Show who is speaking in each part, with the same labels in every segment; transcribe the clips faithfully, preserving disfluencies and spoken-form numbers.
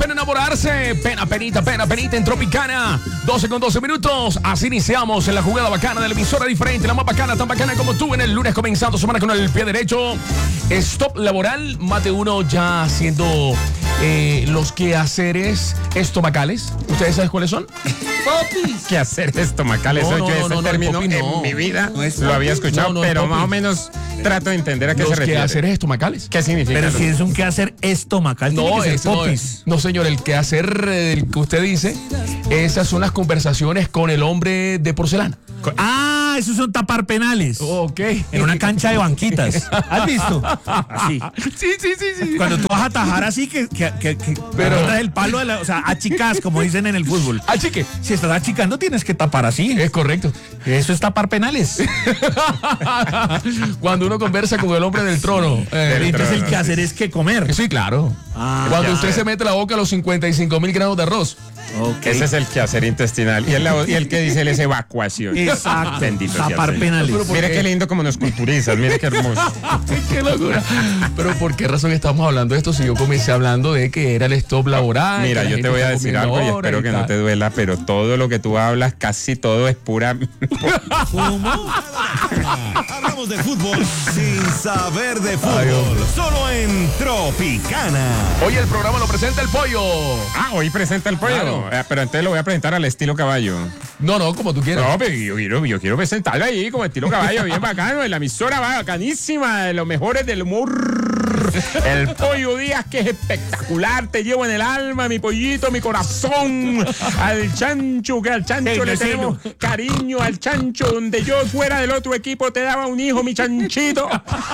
Speaker 1: pena enamorarse. Pena, penita, pena, penita en Tropicana. doce con doce minutos. Así iniciamos en la jugada bacana de la emisora diferente. La más bacana, tan bacana como tú en el lunes comenzando semana con el pie derecho. Stop laboral. Más de uno ya haciendo eh, los quehaceres estomacales. ¿Ustedes saben cuáles son?
Speaker 2: Popis. ¿Quehaceres estomacales?
Speaker 1: No,
Speaker 2: Yo
Speaker 1: no,
Speaker 2: ese
Speaker 1: no, no,
Speaker 2: término
Speaker 1: el popi,
Speaker 2: en
Speaker 1: no.
Speaker 2: mi vida
Speaker 1: No es
Speaker 2: lo había
Speaker 1: popis.
Speaker 2: escuchado,
Speaker 1: No, no es
Speaker 2: pero más o
Speaker 1: popis.
Speaker 2: menos trato de entender a qué
Speaker 1: Los
Speaker 2: se refiere.
Speaker 1: quehaceres estomacales.
Speaker 2: ¿Qué significa?
Speaker 3: Pero si es un quehacer estomacal, tiene
Speaker 1: No,
Speaker 3: que ser
Speaker 1: ese no,
Speaker 3: popis.
Speaker 1: es. No, señor, el quehacer eh, el que usted dice, esas son las conversaciones con el hombre de porcelana.
Speaker 3: Ah, esos son tapar penales.
Speaker 1: Ok.
Speaker 3: En una cancha de banquitas. ¿Has visto? Así.
Speaker 1: Sí, sí, sí, sí.
Speaker 3: Cuando tú vas a atajar así, que, que, que, que
Speaker 1: Pero-
Speaker 3: agarras el palo, de la, o sea, achicás, como dicen en el fútbol.
Speaker 1: Achique.
Speaker 3: Si estás achicando, tienes que tapar así.
Speaker 1: Es correcto.
Speaker 3: Eso es tapar penales.
Speaker 1: Cuando uno conversa con el hombre del trono. eh,
Speaker 3: Entonces el
Speaker 2: trono,
Speaker 3: quehacer es que comer.
Speaker 1: sí, claro.
Speaker 3: Ah,
Speaker 1: Cuando
Speaker 3: ya.
Speaker 1: usted se mete la boca a los cincuenta y cinco mil gramos de arroz.
Speaker 3: Ok.
Speaker 2: Ese es el quehacer intestinal. Y el, y el que dice él es evacuación.
Speaker 3: Exacto.
Speaker 2: Bendito sea
Speaker 3: Tapar
Speaker 2: el Señor.
Speaker 3: penales.
Speaker 1: Pero ¿por
Speaker 2: Mire
Speaker 1: qué?
Speaker 2: qué lindo como nos culturizas, mire qué hermoso.
Speaker 1: Qué locura. Pero ¿por qué razón estamos hablando de esto si yo comencé hablando de que era el stop laboral?
Speaker 2: Mira,
Speaker 1: que la
Speaker 2: yo
Speaker 1: gente
Speaker 2: te voy a
Speaker 1: está
Speaker 2: decir
Speaker 1: comiendo
Speaker 2: algo y
Speaker 1: ahora
Speaker 2: espero que no
Speaker 1: tal?
Speaker 2: te duela, pero todo lo que tú hablas, casi todo es pura...
Speaker 3: ¿Cómo?
Speaker 4: Hablamos de fútbol sin saber de
Speaker 1: Ay,
Speaker 4: fútbol.
Speaker 1: hombre.
Speaker 4: Solo en Tropicana.
Speaker 1: Hoy el programa lo presenta el pollo.
Speaker 2: Ah, hoy presenta el pollo.
Speaker 1: Claro.
Speaker 2: Eh, pero entonces lo voy a presentar al estilo caballo.
Speaker 1: No, no, como tú quieras.
Speaker 2: No, pero yo quiero, yo quiero presentarlo ahí como estilo caballo, bien bacano, en la emisora bacanísima, de los mejores del humor. El Pollo Díaz, que es espectacular, te llevo en el alma, mi pollito, mi corazón. Al chancho, que al chancho
Speaker 3: Hey,
Speaker 2: le
Speaker 3: vecino.
Speaker 2: tenemos cariño, al chancho, donde yo fuera del otro equipo te daba un hijo, mi chanchito.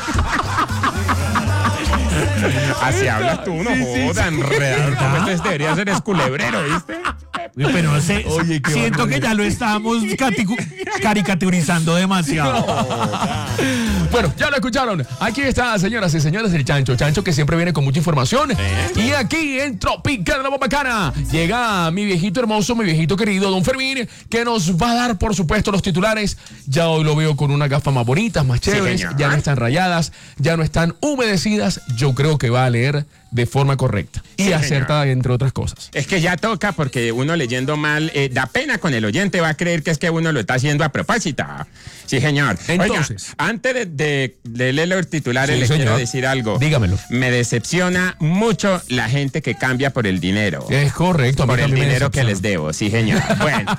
Speaker 2: Así hablas tú, no jodas, enredador. Entonces debería ser esculebrero, ¿viste?
Speaker 3: Uy, pero no sé,
Speaker 1: Oye, qué
Speaker 3: siento
Speaker 1: barbaridad.
Speaker 3: que ya lo estábamos caticu- caricaturizando demasiado.
Speaker 1: Bueno, ya lo escucharon. Aquí está, señoras y señores, el Chancho. Chancho que siempre viene con mucha información. Y aquí en Tropicana, la más bacana, llega mi viejito hermoso, mi viejito querido, don Fermín, que nos va a dar, por supuesto, los titulares. Ya hoy lo veo con unas gafas más bonitas, más chéveres.
Speaker 2: señor.
Speaker 1: Ya no están rayadas, ya no están humedecidas. Yo creo que va a leer de forma correcta y
Speaker 2: Sí,
Speaker 1: acertada, entre otras cosas.
Speaker 2: Es que ya toca porque uno leyendo mal eh, da pena con el oyente, va a creer que es que uno lo está haciendo a propósito. Sí, señor.
Speaker 1: Entonces.
Speaker 2: Oiga, antes de, de, de leer los titulares,
Speaker 1: Sí,
Speaker 2: le quiero
Speaker 1: señor.
Speaker 2: decir algo.
Speaker 1: Dígamelo.
Speaker 2: Me decepciona mucho la gente que cambia por el dinero.
Speaker 1: Es correcto. a mí
Speaker 2: Por el
Speaker 1: también me
Speaker 2: dinero que
Speaker 1: decepciona.
Speaker 2: les debo, sí, señor. Bueno.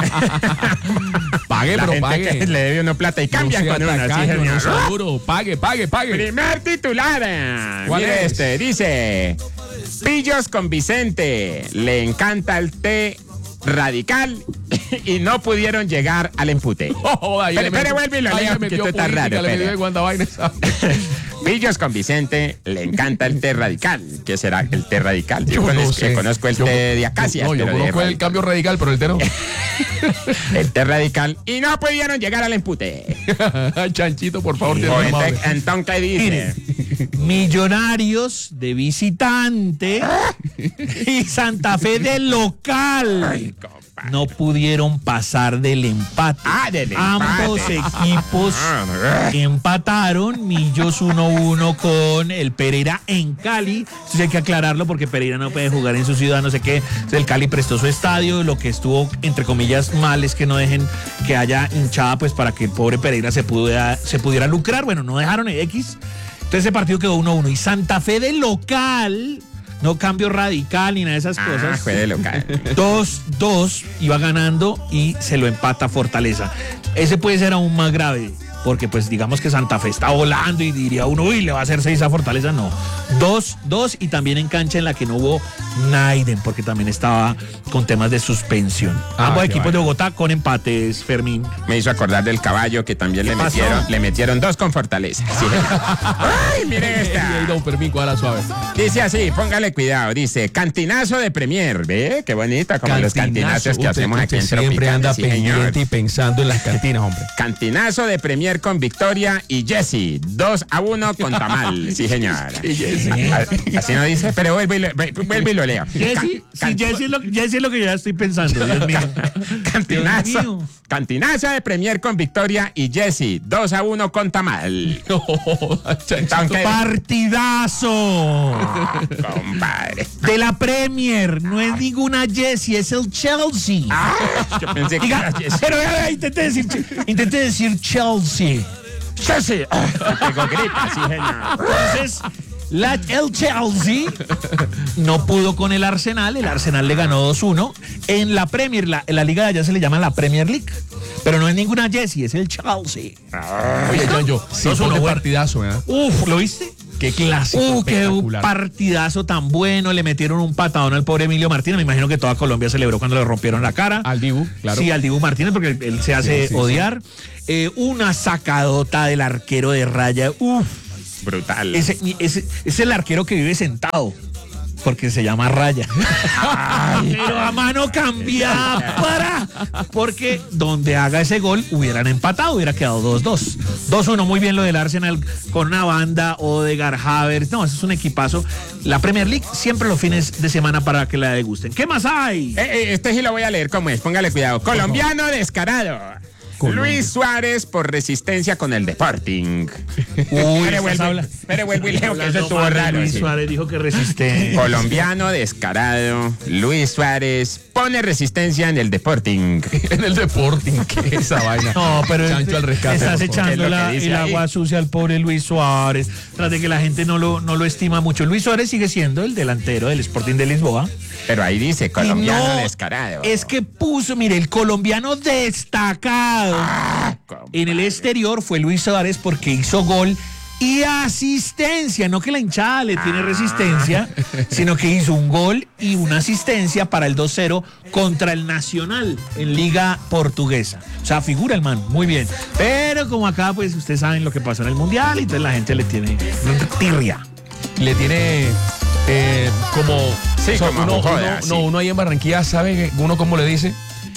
Speaker 1: Pague,
Speaker 2: la
Speaker 1: pero
Speaker 2: gente
Speaker 1: pague.
Speaker 2: que le debe uno plata y cambia
Speaker 1: No sea
Speaker 2: con una, sí,
Speaker 1: tacaño,
Speaker 2: señor.
Speaker 1: no sea duro. Pague, pague, pague.
Speaker 2: Primer titular. eh,
Speaker 1: ¿Cuál
Speaker 2: Mire
Speaker 1: es?
Speaker 2: este, dice: Pillos con Vicente. Le encanta el té radical y no pudieron llegar al empute.
Speaker 1: Oh, joda, ahí
Speaker 2: Espere,
Speaker 1: le
Speaker 2: espere,
Speaker 1: metió-
Speaker 2: vuelve y lo
Speaker 1: ahí
Speaker 2: leo,
Speaker 1: le
Speaker 2: porque
Speaker 1: metió
Speaker 2: esto está
Speaker 1: política,
Speaker 2: raro,
Speaker 1: le metió
Speaker 2: espere.
Speaker 1: de guandabaines.
Speaker 2: Pillos con Vicente le encanta el té radical. ¿Qué será el té radical? Yo,
Speaker 1: Yo no
Speaker 2: conozco,
Speaker 1: sé.
Speaker 2: conozco el
Speaker 1: Yo-
Speaker 2: té de acacias.
Speaker 1: No, yo
Speaker 2: pero de
Speaker 1: conozco el
Speaker 2: radical.
Speaker 1: cambio radical, pero el té no.
Speaker 2: El té radical y no pudieron llegar al empute.
Speaker 1: Chanchito, por favor, tiene
Speaker 2: O
Speaker 1: muy
Speaker 2: ente-
Speaker 1: amable.
Speaker 2: Entonces, ¿qué dice?
Speaker 3: Millonarios de visitante y Santa Fe de local.
Speaker 2: Ay, compadre.
Speaker 3: No pudieron pasar del empate.
Speaker 2: Ah, del
Speaker 3: Ambos
Speaker 2: empate.
Speaker 3: equipos
Speaker 2: Ah,
Speaker 3: empataron. Millos uno uno con el Pereira en Cali. Esto sí hay que aclararlo porque Pereira no puede jugar en su ciudad, no sé qué. Entonces, el Cali prestó su estadio. Lo que estuvo, entre comillas, mal es que no dejen que haya hinchada, pues para que el pobre Pereira se pudiera, se pudiera lucrar. Bueno, no dejaron el X. Entonces ese partido quedó uno uno. Y Santa Fe de local, no cambio radical ni nada de esas
Speaker 2: Ah,
Speaker 3: cosas.
Speaker 2: fue de local.
Speaker 3: dos dos iba ganando y se lo empata Fortaleza. Ese puede ser aún más grave, porque pues digamos que Santa Fe está volando y diría uno, uy, le va a hacer seis a Fortaleza. No, dos dos y también en cancha en la que no hubo Naiden, porque también estaba con temas de suspensión.
Speaker 1: Ah,
Speaker 3: Ambos
Speaker 1: qué
Speaker 3: equipos
Speaker 1: bueno.
Speaker 3: de Bogotá con empates, Fermín.
Speaker 2: Me hizo acordar del caballo que también le
Speaker 3: ¿Qué pasó?
Speaker 2: metieron, le metieron dos con Fortaleza. Sí. Ay, miren
Speaker 1: Y ahí,
Speaker 2: esta.
Speaker 1: don Fermín, cuadra suave.
Speaker 2: Dice así, póngale cuidado. Dice, cantinazo de Premier. ¿Ve? Qué bonito, como los cantinazos que
Speaker 1: Usted-
Speaker 2: hacemos aquí
Speaker 1: usted
Speaker 2: en
Speaker 1: siempre
Speaker 2: Tropicana,
Speaker 1: anda
Speaker 2: sí, señor.
Speaker 1: pendiente y pensando en las cantinas, hombre.
Speaker 2: Cantinazo de Premier Premier con victoria y Jesse, dos a uno con Tamal. Sí, señor. Así no dice, pero vuelve y lo, vuelve y lo leo.
Speaker 3: Jesse, sí, Jesse, es lo, Jesse es lo que yo ya estoy pensando, Dios mío.
Speaker 2: Cantinazo.
Speaker 3: Dios mío.
Speaker 2: Cantinazo de Premier con victoria y Jesse, dos a uno con Tamal.
Speaker 1: No,
Speaker 2: Aunque-
Speaker 3: Partidazo
Speaker 2: Compadre.
Speaker 3: de la Premier. No es ninguna Jesse, es el Chelsea.
Speaker 2: Ah, yo pensé que
Speaker 3: Diga,
Speaker 2: era Jesse.
Speaker 3: pero ya, intenté decir, intenté decir Chelsea. Chelsea.
Speaker 2: Tengo gripa, sí, señor.
Speaker 3: Entonces, la, el Chelsea no pudo con el Arsenal. El Arsenal le ganó dos uno. En la Premier, la, en la liga de allá se le llama la Premier League. Pero no es ninguna Jessie, es el Chelsea.
Speaker 1: Oye, John, yo, sí,
Speaker 3: Dos
Speaker 1: fue
Speaker 3: uno,
Speaker 1: un
Speaker 3: bueno.
Speaker 1: partidazo, ¿verdad?
Speaker 3: Uf, ¿lo viste?
Speaker 1: Qué clásico.
Speaker 3: Uh, qué
Speaker 1: espectacular.
Speaker 3: partidazo tan bueno. Le metieron un patadón al pobre Emilio Martínez. Me imagino que toda Colombia celebró cuando le rompieron la cara.
Speaker 1: Al Dibu, claro.
Speaker 3: Sí, al Dibu Martínez, porque él, él se hace
Speaker 1: Sí, sí,
Speaker 3: odiar. Eh, una sacadota del arquero de Raya. Uf,
Speaker 2: Brutal.
Speaker 3: ese, ese es el arquero que vive sentado. Porque se llama Raya. Pero a mano cambiada para. Porque donde haga ese gol hubieran empatado, hubiera quedado dos dos. dos uno, muy bien lo del Arsenal con una banda, Odegaard, Havertz. No, eso es un equipazo. La Premier League siempre los fines de semana para que la degusten. ¿Qué más hay?
Speaker 2: Eh, eh, este sí lo voy a leer como es, póngale cuidado. Colombiano descarado. Luis Suárez por resistencia con el Deporting.
Speaker 3: Uy,
Speaker 2: Pero
Speaker 3: estás
Speaker 2: vuelve,
Speaker 3: habla-
Speaker 2: pero vuelve y leo que eso
Speaker 3: hablando
Speaker 2: estuvo
Speaker 3: mal de
Speaker 2: raro.
Speaker 3: Luis
Speaker 2: sí.
Speaker 3: Suárez dijo que resiste.
Speaker 2: Colombiano descarado. Luis Suárez pone resistencia en el Deporting.
Speaker 1: En el Deporting, ¿qué es esa vaina?
Speaker 3: No, pero
Speaker 1: Chancho al rescate.
Speaker 3: estás
Speaker 1: por favor.
Speaker 2: ¿Qué es
Speaker 3: echando
Speaker 2: lo que
Speaker 3: la-
Speaker 2: dice
Speaker 3: el
Speaker 2: ahí?
Speaker 3: agua sucia al pobre Luis Suárez. Tras de que la gente no lo, no lo estima mucho. Luis Suárez sigue siendo el delantero del Sporting de Lisboa.
Speaker 2: Pero ahí dice colombiano
Speaker 3: Y no,
Speaker 2: descarado.
Speaker 3: Es que puso, mire, el colombiano destacado
Speaker 2: Ah,
Speaker 3: en el exterior fue Luis Suárez porque hizo gol y asistencia. No que la hinchada le tiene resistencia, sino que hizo un gol y una asistencia para el dos cero contra el Nacional en Liga Portuguesa. O sea, figura el man, muy bien. Pero como acá, pues ustedes saben lo que pasó en el Mundial y entonces la gente le tiene tirria.
Speaker 1: Le tiene eh, como.
Speaker 2: Sí, como
Speaker 1: uno,
Speaker 2: joda,
Speaker 1: uno-
Speaker 2: sí.
Speaker 1: no, uno ahí en Barranquilla sabe uno cómo le dice.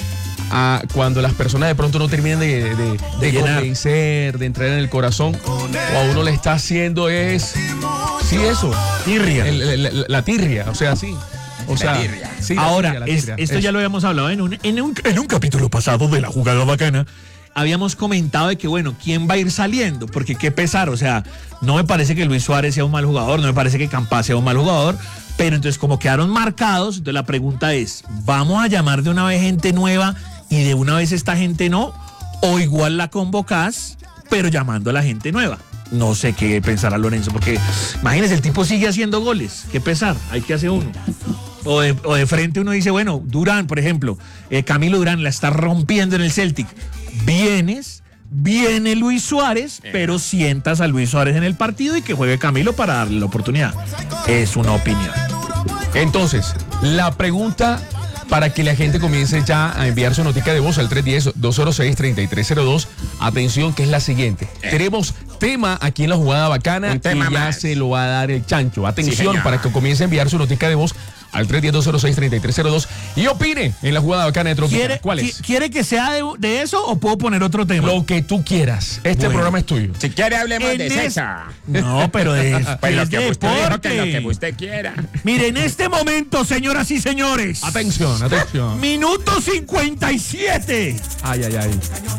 Speaker 1: A cuando las personas de pronto no terminan de, de, de, de
Speaker 3: llenar.
Speaker 1: convencer, de entrar en el corazón, o a uno le está haciendo es. Sí, eso.
Speaker 3: Tirria.
Speaker 1: El- el- el- la tirria, o sea, sí. O sea,
Speaker 2: tirria.
Speaker 1: sí, la
Speaker 3: Ahora,
Speaker 1: tirria, la
Speaker 3: es-
Speaker 1: tirria.
Speaker 3: esto
Speaker 1: Eso.
Speaker 3: ya lo habíamos hablado en un, en, un, en un capítulo pasado de La Jugada Bacana. Habíamos comentado de que, bueno, ¿quién va a ir saliendo? Porque qué pesar, o sea, no me parece que Luis Suárez sea un mal jugador, no me parece que Campas sea un mal jugador, pero entonces como quedaron marcados, entonces la pregunta es, ¿vamos a llamar de una vez gente nueva y de una vez esta gente no? ¿O igual la convocás, pero llamando a la gente nueva? No sé qué pensará Lorenzo, porque imagínense, el tipo sigue haciendo goles, qué pesar, hay que hacer uno. O de, o de frente uno dice, bueno, Durán, por ejemplo, eh, Camilo Durán la está rompiendo en el Celtic. Vienes, viene Luis Suárez, pero sientas a Luis Suárez en el partido y que juegue Camilo para darle la oportunidad. Es una opinión.
Speaker 1: Entonces, la pregunta para que la gente comience ya a enviar su notica de voz al tres uno cero, dos cero seis, tres tres cero dos. Atención, que es la siguiente. Tenemos tema aquí en la jugada bacana
Speaker 2: Un tema
Speaker 1: y ya
Speaker 2: más.
Speaker 1: se lo va a dar el chancho. Atención,
Speaker 2: señor.
Speaker 1: para que comience a enviar su notica de voz al tres uno cero, dos cero seis, tres tres cero dos y opine en la jugada bacana de Tropicana.
Speaker 3: ¿Quiere,
Speaker 1: ¿Cuál
Speaker 3: qui-
Speaker 1: es?
Speaker 3: ¿Quiere que sea de, de eso o puedo poner otro tema?
Speaker 1: Lo que tú quieras. Este
Speaker 3: Bueno.
Speaker 1: programa es tuyo.
Speaker 2: Si quiere hablemos
Speaker 3: En
Speaker 2: de
Speaker 3: es-
Speaker 2: sexo.
Speaker 3: No, pero de,
Speaker 2: Pues lo
Speaker 3: es
Speaker 2: que
Speaker 3: de
Speaker 2: usted dijo, que lo
Speaker 3: deporte.
Speaker 2: que usted quiera.
Speaker 3: Mire, en este momento, señoras y señores,
Speaker 1: Atención, atención.
Speaker 3: minuto cincuenta y siete.
Speaker 1: Ay, ay, ay.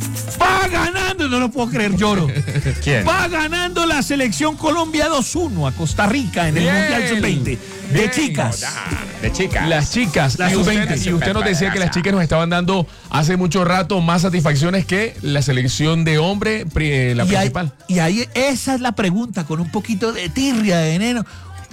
Speaker 3: Va ganando, no lo puedo creer, lloro.
Speaker 2: ¿Quién?
Speaker 3: Va ganando la selección Colombia dos uno a Costa Rica en el
Speaker 1: Bien.
Speaker 3: Mundial sub veinte. De
Speaker 1: Bien.
Speaker 3: chicas.
Speaker 2: De chicas.
Speaker 1: Las chicas,
Speaker 3: Las
Speaker 1: y,
Speaker 3: sub
Speaker 1: usted,
Speaker 3: veinte.
Speaker 1: y usted nos decía que las chicas nos estaban dando hace mucho rato más satisfacciones que la selección de hombre, pri- eh, la
Speaker 3: y, ahí,
Speaker 1: principal.
Speaker 3: y ahí esa es la pregunta, con un poquito de tirria, de veneno.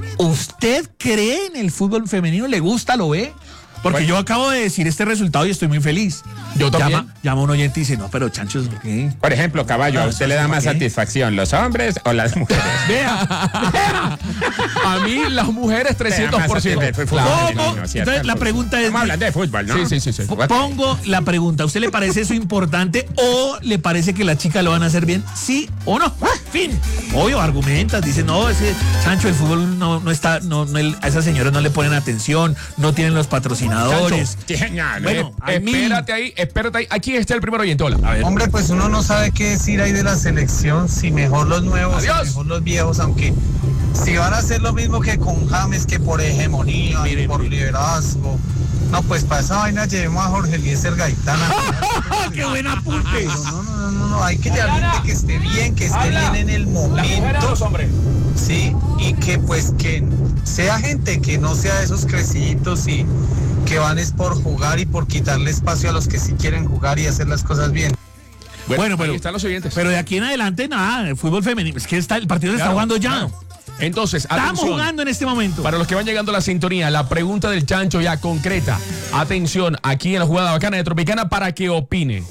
Speaker 3: ¿Usted cree en el fútbol femenino? ¿Le gusta? ¿Lo ve? Porque
Speaker 2: Bueno.
Speaker 3: yo acabo de decir este resultado y estoy muy feliz.
Speaker 1: Yo también.
Speaker 3: Llama, llama un oyente y dice, no, pero chanchos, ¿qué?
Speaker 2: Por ejemplo, caballo, ¿a
Speaker 3: No,
Speaker 2: usted
Speaker 3: eso
Speaker 2: le
Speaker 3: sí,
Speaker 2: da
Speaker 3: ¿para
Speaker 2: más
Speaker 3: qué?
Speaker 2: satisfacción, los hombres o las mujeres?
Speaker 3: Vea, vea.
Speaker 1: A mí las mujeres trescientos por ciento.
Speaker 2: Del fútbol
Speaker 1: Claro.
Speaker 2: femenino,
Speaker 3: ¿Cómo?
Speaker 2: ¿cierto?
Speaker 3: Entonces, la pregunta es-
Speaker 2: Estamos hablando de fútbol, ¿no?
Speaker 1: Sí, sí, sí, sí.
Speaker 3: P- Pongo la pregunta, ¿a usted le parece eso importante o le parece que las chicas lo van a hacer bien? ¿Sí o no? Fin. Obvio, argumentas, dice, no, ese Sancho, el fútbol no, no está, no, no, el- a esas señoras no le ponen atención, no tienen los patrocinadores. patrocinadores.
Speaker 2: Sí, señor.
Speaker 3: Bueno,
Speaker 1: Eh,
Speaker 3: hay mil-
Speaker 1: espérate ahí, espérate ahí. Aquí está el primer oyente. Hola.
Speaker 3: A ver.
Speaker 5: Hombre, pues uno no sabe qué decir ahí de la selección, si mejor los nuevos, si
Speaker 1: Adiós.
Speaker 5: mejor los viejos, aunque si van a hacer lo mismo que con James, que por hegemonía y por liderazgo. No, pues para esa vaina llevemos a Jorge Eliezer Gaitán.
Speaker 3: ¡Qué buen apunte!
Speaker 5: Pero no, no, no, no, no, hay que llevar gente que esté bien, que esté bien en el momento. Sí, y que pues que sea gente que no sea de esos creciditos y que van es por jugar y por quitarle espacio a los que sí quieren jugar y hacer las cosas bien.
Speaker 1: Bueno,
Speaker 3: Bueno, pero-
Speaker 1: ahí están los oyentes.
Speaker 3: Pero de aquí en adelante, nada, el fútbol femenino. Es que está, el partido se está
Speaker 1: Claro,
Speaker 3: jugando ya.
Speaker 1: claro. Entonces,
Speaker 3: Estamos
Speaker 1: atención.
Speaker 3: jugando en este momento.
Speaker 1: Para los que van llegando a la sintonía, la pregunta del Chancho ya concreta. Atención, aquí en la jugada bacana de Tropicana para que opine.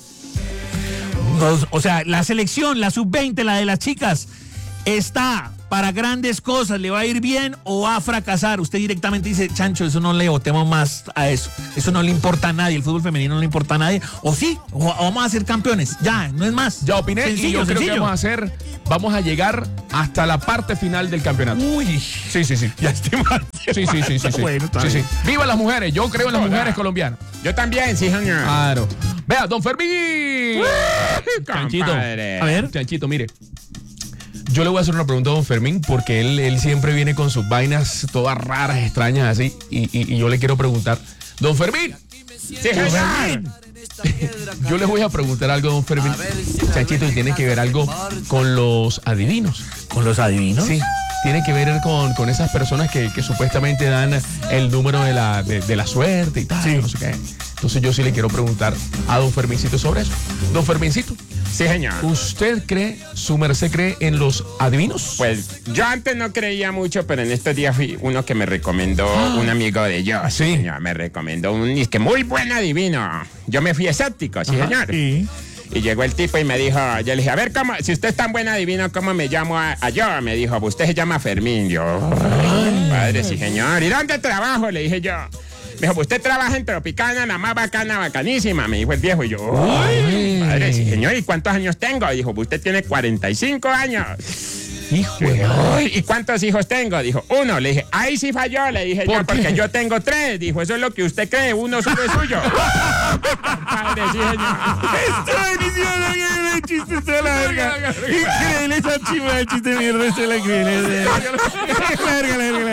Speaker 3: Nos- o sea, la selección, la sub veinte, la de las chicas, está para grandes cosas, ¿le va a ir bien o va a fracasar? Usted directamente dice, Chancho, eso no le votemos más a eso. Eso no le importa a nadie, el fútbol femenino no le importa a nadie. O sí, o, o vamos a ser campeones. Ya, no es más.
Speaker 1: Ya opiné y
Speaker 3: Sencillo,
Speaker 1: yo creo que
Speaker 3: sencillo.
Speaker 1: vamos a hacer, vamos a llegar hasta la parte final del campeonato.
Speaker 3: Uy,
Speaker 1: Sí, sí, sí.
Speaker 3: ya estoy mal.
Speaker 1: Sí, sí, sí, sí, sí.
Speaker 3: Bueno, está
Speaker 1: Sí, sí.
Speaker 3: bien.
Speaker 1: Viva las mujeres, yo creo en las
Speaker 2: Hola.
Speaker 1: mujeres colombianas.
Speaker 2: Yo también, sí, señor.
Speaker 1: Claro. Vea, don Fermín. Chanchito.
Speaker 2: Compadre.
Speaker 3: A ver.
Speaker 1: Chanchito, mire. Yo le voy a hacer una pregunta a don Fermín porque él, él siempre viene con sus vainas todas raras, extrañas así. Y, y- y yo le quiero preguntar, don Fermín,
Speaker 2: Sí, señor.
Speaker 1: yo le voy a preguntar algo a don Fermín. Chanchito, y tiene que ver algo con los adivinos.
Speaker 3: ¿Con los adivinos?
Speaker 1: Sí, tiene que ver con, con esas personas que, que supuestamente dan el número de la, de, de la suerte y tal, no sé qué. Entonces yo sí le quiero preguntar a don Fermincito sobre eso. Don Fermincito,
Speaker 2: Sí, señor.
Speaker 1: ¿usted cree, su merced cree en los adivinos?
Speaker 2: Pues yo antes no creía mucho, pero en estos días fui uno que me recomendó un amigo de yo. Sí,
Speaker 1: Sí.
Speaker 2: señor, me recomendó un es que muy buen adivino. Yo me fui escéptico, sí, señor.
Speaker 3: Sí.
Speaker 2: Y llegó el tipo y me dijo, yo le dije, a ver, ¿cómo, si usted es tan buen adivino, ¿cómo me llamo a, a yo? Me dijo, pues usted se llama Fermín. Yo, ay, padre, sí, señor. ¿Y dónde trabajo? Le dije yo. Me dijo, pues usted trabaja en Tropicana, la más bacana, bacanísima, me dijo el viejo. Y yo, ay, padre, sí, señor. ¿Y cuántos años tengo? Dijo, pues usted tiene cuarenta y cinco años.
Speaker 1: Hijo
Speaker 2: Yo
Speaker 1: de
Speaker 2: dije,
Speaker 1: madre.
Speaker 2: "Ay, ¿y cuántos hijos tengo?" Dijo, uno. Le dije, ahí sí falló. Le dije yo,
Speaker 1: ¿Por qué?
Speaker 2: porque yo tengo tres. Dijo, eso es lo que usted cree, uno solo es suyo. Padre, sí, señor.
Speaker 3: Está buenísimo, el chiste está de la verga. Increíble esa chiva de chiste mierda, está la increíble. La verga, la verga, la verga.